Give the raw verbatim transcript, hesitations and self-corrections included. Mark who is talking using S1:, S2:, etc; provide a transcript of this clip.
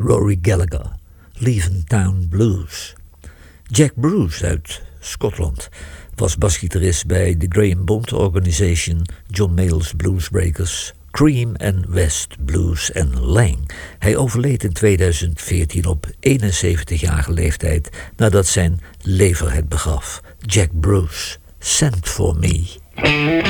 S1: Rory Gallagher, Leven Town Blues. Jack Bruce uit Schotland was basgitarist bij de Graham Bond Organisation, John Mayall's Bluesbreakers, Cream en West Blues en Lang. Hij overleed in tweeduizend veertien op eenenzeventigjarige leeftijd nadat zijn lever het begaf. Jack Bruce, Send For Me.